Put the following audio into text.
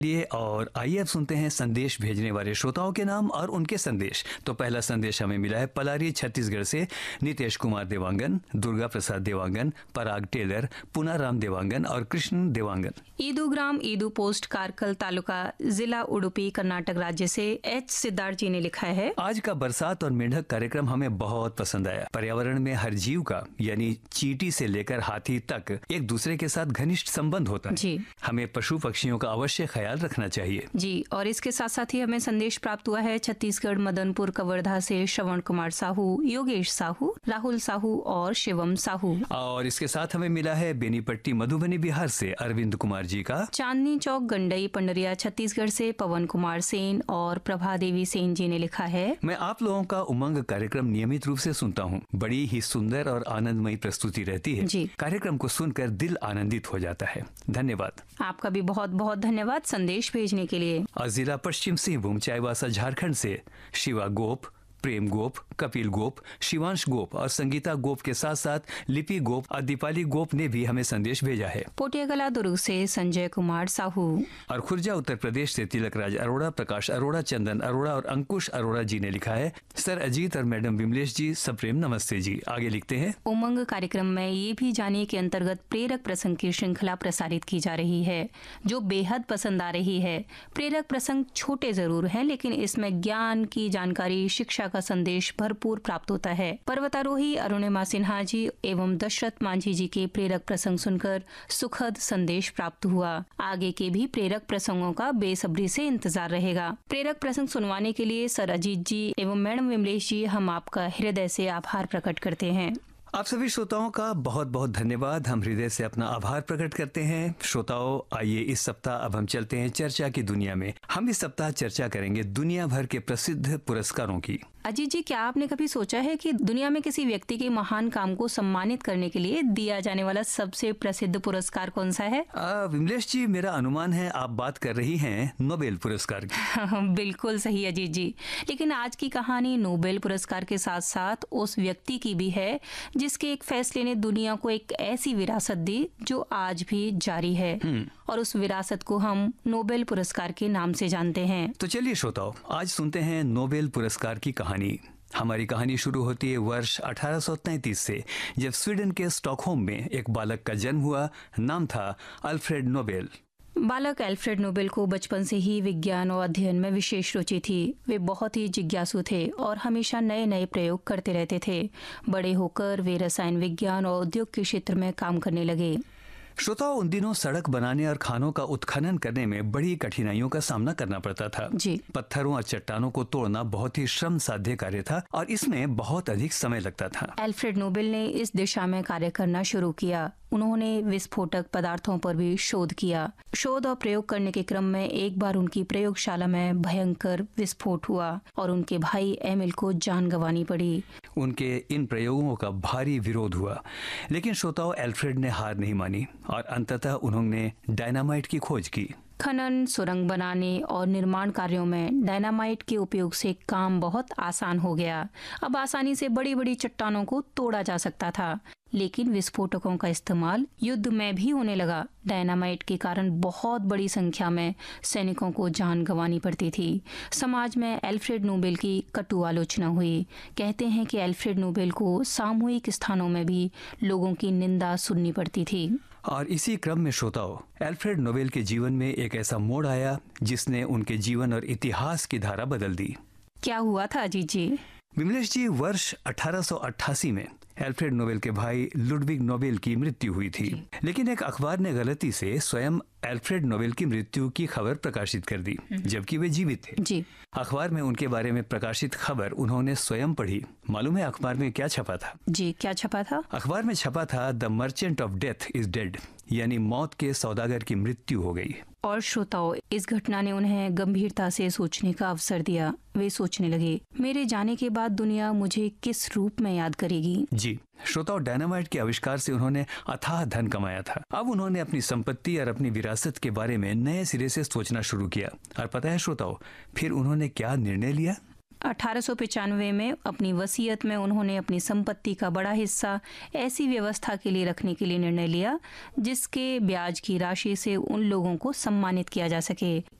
और आइए अब सुनते हैं संदेश भेजने वाले श्रोताओं के नाम और उनके संदेश। तो पहला संदेश हमें मिला है पलारी छत्तीसगढ़ से नितेश कुमार देवांगन, दुर्गा प्रसाद देवांगन, पराग टेलर, पुनाराम देवांगन और कृष्ण देवांगन। ईदू ग्राम ईदू पोस्ट कारकल तालुका जिला उडुपी कर्नाटक राज्य से एच सिद्धार्थ जी ने लिखा है, आज का बरसात और मेंढक कार्यक्रम हमें बहुत पसंद आया। पर्यावरण में हर जीव का यानी चींटी से लेकर हाथी तक एक दूसरे के साथ घनिष्ठ संबंध होता है जी। हमें पशु पक्षियों का अवश्य ख्याल रखना चाहिए जी। और इसके साथ साथ ही हमें संदेश प्राप्त हुआ है छत्तीसगढ़ मदनपुर कवर्धा से श्रवण कुमार साहू, योगेश साहू, राहुल साहू और शिवम साहू। और इसके साथ हमें मिला है बेनीपट्टी मधुबनी बिहार से अरविंद कुमार जी का। चांदनी चौक गंडई पंडरिया छत्तीसगढ़ से पवन कुमार सेन और प्रभा देवी सेन जी ने लिखा है, मैं आप लोगों का उमंग कार्यक्रम नियमित रूप से सुनता हूँ। बड़ी ही सुंदर और आनंदमयी प्रस्तुति रहती है जी। कार्यक्रम को सुनकर दिल आनंदित हो जाता है। धन्यवाद। आपका भी बहुत बहुत धन्यवाद संदेश भेजने के लिए। और जिला पश्चिम सिंहभूम चाईबासा झारखंड से शिवा गोप, प्रेम गोप, कपिल गोप, शिवांश गोप और संगीता गोप के साथ साथ लिपि गोप और दीपाली गोप ने भी हमें संदेश भेजा है। पोटियागला दुर्ग से संजय कुमार साहू और खुर्जा उत्तर प्रदेश से तिलक राज अरोड़ा, प्रकाश अरोड़ा, चंदन अरोड़ा और अंकुश अरोड़ा जी ने लिखा है, सर अजीत और मैडम विमलेश जी सप्रेम नमस्ते जी। आगे लिखते हैं, उमंग कार्यक्रम में ये भी जानिए के अंतर्गत प्रेरक प्रसंग की श्रृंखला प्रसारित की जा रही है जो बेहद पसंद आ रही है। प्रेरक प्रसंग छोटे जरूर हैं लेकिन इसमें ज्ञान की जानकारी, शिक्षा का संदेश भरपूर प्राप्त होता है। पर्वतारोही अरुणिमा सिन्हा जी एवं दशरथ मांझी जी के प्रेरक प्रसंग सुनकर सुखद संदेश प्राप्त हुआ। आगे के भी प्रेरक प्रसंगों का बेसब्री से इंतजार रहेगा। प्रेरक प्रसंग सुनवाने के लिए सर अजीत जी एवं मैडम विमलेश जी हम आपका हृदय से आभार प्रकट करते हैं। आप सभी श्रोताओं का बहुत बहुत धन्यवाद। हम हृदय से अपना आभार प्रकट करते हैं। श्रोताओं, आइए इस सप्ताह अब हम चलते हैं चर्चा की दुनिया में। हम इस सप्ताह चर्चा करेंगे दुनिया भर के प्रसिद्ध पुरस्कारों की। अजीत जी, क्या आपने कभी सोचा है कि दुनिया में किसी व्यक्ति के महान काम को सम्मानित करने के लिए दिया जाने वाला सबसे प्रसिद्ध पुरस्कार कौन सा है? विमलेश जी, मेरा अनुमान है आप बात कर रही हैं नोबेल पुरस्कार की। बिल्कुल सही अजीत जी, लेकिन आज की कहानी नोबेल पुरस्कार के साथ साथ उस व्यक्ति की भी है जिसके एक फैसले ने दुनिया को एक ऐसी विरासत दी जो आज भी जारी है और उस विरासत को हम नोबेल पुरस्कार के नाम से जानते हैं। तो चलिए श्रोताओं, आज सुनते हैं नोबेल पुरस्कार की कहानी। हमारी कहानी शुरू होती है वर्ष 1833 से, जब स्वीडन के स्टॉकहोम में एक बालक का जन्म हुआ। नाम था अल्फ्रेड नोबेल। बालक अल्फ्रेड नोबेल को बचपन से ही विज्ञान और अध्ययन में विशेष रुचि थी। वे बहुत ही जिज्ञासु थे और हमेशा नए नए प्रयोग करते रहते थे। बड़े होकर वे रसायन विज्ञान और उद्योग के क्षेत्र में काम करने लगे। श्रोताओं, उन दिनों सड़क बनाने और खानों का उत्खनन करने में बड़ी कठिनाइयों का सामना करना पड़ता था जी। पत्थरों और चट्टानों को तोड़ना बहुत ही श्रम साध्य कार्य था और इसमें बहुत अधिक समय लगता था। अल्फ्रेड नोबेल ने इस दिशा में कार्य करना शुरू किया। उन्होंने विस्फोटक पदार्थों पर भी शोध किया। शोध और प्रयोग करने के क्रम में एक बार उनकी प्रयोगशाला में भयंकर विस्फोट हुआ और उनके भाई एमिल को जान गंवानी पड़ी। उनके इन प्रयोगों का भारी विरोध हुआ, लेकिन श्रोताओं, अल्फ्रेड ने हार नहीं मानी और अंततः उन्होंने डायनामाइट की खोज की। खनन, सुरंग बनाने और निर्माण कार्यों में डायनामाइट के उपयोग से काम बहुत आसान हो गया। अब आसानी से बड़ी बड़ी चट्टानों को तोड़ा जा सकता था, लेकिन विस्फोटकों का इस्तेमाल युद्ध में भी होने लगा। डायनामाइट के कारण बहुत बड़ी संख्या में सैनिकों को जान गंवानी पड़ती थी। समाज में अल्फ्रेड नोबेल की कटु आलोचना हुई। कहते हैं कि अल्फ्रेड नोबेल को सामूहिक स्थानों में भी लोगों की निंदा सुननी पड़ती थी। और इसी क्रम में श्रोताओं, अल्फ्रेड नोबेल के जीवन में एक ऐसा मोड़ आया जिसने उनके जीवन और इतिहास की धारा बदल दी। क्या हुआ था अजीत जी? विमलेश जी, वर्ष 1888 में अल्फ्रेड नोबेल के भाई लुडविग नोबेल की मृत्यु हुई थी, लेकिन एक अखबार ने गलती से स्वयं अल्फ्रेड नोबेल की मृत्यु की खबर प्रकाशित कर दी, जबकि वे जीवित थे जी। अखबार में उनके बारे में प्रकाशित खबर उन्होंने स्वयं पढ़ी। मालूम है अखबार में क्या छपा था? जी, क्या छपा था? अखबार में छपा था, the merchant of death is dead, यानी मौत के सौदागर की मृत्यु हो गई। और श्रोताओं, इस घटना ने उन्हें गंभीरता से सोचने का अवसर दिया। वे सोचने लगे, मेरे जाने के बाद दुनिया मुझे किस रूप में याद करेगी? जी श्रोताओं, डायनामाइट के आविष्कार से उन्होंने अथाह धन कमाया था। अब उन्होंने अपनी संपत्ति और अपनी विरासत के बारे में नए सिरे से सोचना शुरू किया। और पता है श्रोताओं, फिर उन्होंने क्या निर्णय लिया? 1895 में अपनी वसीयत में उन्होंने अपनी संपत्ति का बड़ा हिस्सा ऐसी व्यवस्था के लिए रखने के लिए निर्णय लिया जिसके ब्याज की राशि से उन लोगों को सम्मानित किया जा सके